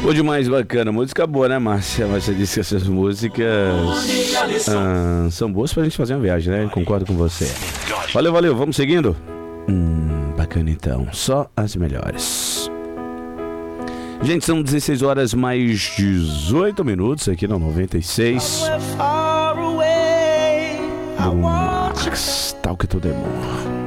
Pô, demais, bacana. Música boa, né, Márcia? Mas você disse que essas músicas são boas pra gente fazer uma viagem, né? Concordo com você. Valeu, valeu. Vamos seguindo? Bacana então. Só as melhores. Gente, são 16 horas mais 18 minutos aqui no 96. Do Max, tal que tudo é amor.